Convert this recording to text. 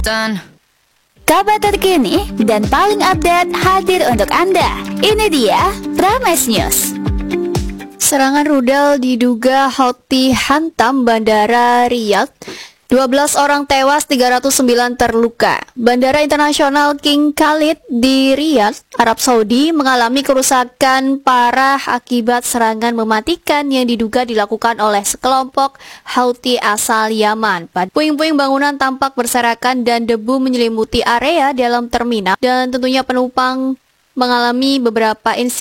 Kabar terkini dan paling update hadir untuk Anda. Ini dia Prames News. Serangan rudal diduga Houthi hantam Bandara Riyadh. 12 orang tewas, 309 terluka. Bandara Internasional King Khalid di Riyadh, Arab Saudi mengalami kerusakan parah akibat serangan mematikan yang diduga dilakukan oleh sekelompok Houthi asal Yaman. Puing-puing bangunan tampak berserakan dan debu menyelimuti area dalam terminal dan tentunya penumpang mengalami beberapa insiden